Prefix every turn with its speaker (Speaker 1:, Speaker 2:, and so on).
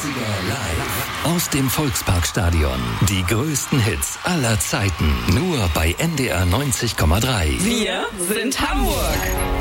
Speaker 1: 80er live aus dem Volksparkstadion. Die größten Hits aller Zeiten. Nur bei NDR 90,3.
Speaker 2: Wir sind Hamburg.